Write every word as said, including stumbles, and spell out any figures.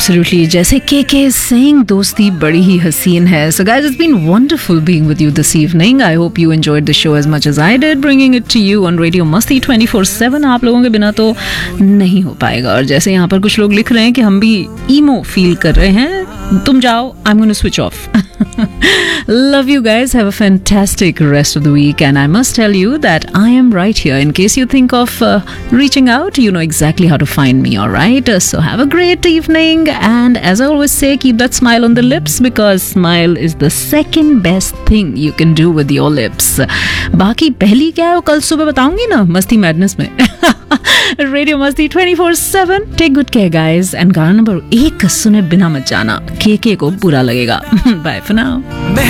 Absolutely. जैसे के के saying, दोस्ती बड़ी ही हसीन है. So guys, it's been wonderful being with you this evening. I hope you enjoyed the show as much as I did, bringing it to you on Radio Masti twenty-four seven. आप लोगों के बिना तो नहीं हो पाएगा. और जैसे यहाँ पर कुछ लोग लिख रहे हैं कि हम भी emo feel कर रहे हैं, तुम जाओ, I'm going to switch off. Love you guys. Have a fantastic rest of the week. And I must tell you that I am right here. In case you think of uh, reaching out, you know exactly how to find me, alright? Uh, so have a great evening. And as I always say, keep that smile on the lips, because smile is the second best thing you can do with your lips. बाकी पहली क्या है वो कल सुबह बताऊंगी ना मस्ती मैडनेस में. रेडियो मस्ती twenty-four seven. Take good care guys. And गाना नंबर एक सुने बिना मत जाना, के के को बुरा लगेगा. Bye for now.